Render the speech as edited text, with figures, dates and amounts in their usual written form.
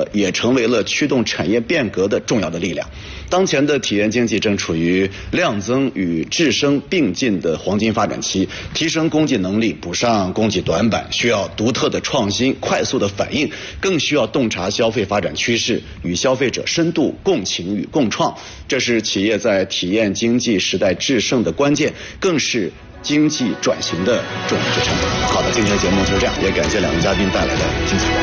也成为了驱动产业变革的重要的力量。当前的体验经济正处于量增与质升并进的黄金发展期，提升供给能力，补上供给短板，需要独特的创新、快速的反应，更需要洞察消费发展趋势，与消费者深度共情与共创。这是企业在体验经济时代制胜的关键，更是经济转型的重要支撑。好的，今天的节目就是这样，也感谢两位嘉宾带来的精彩。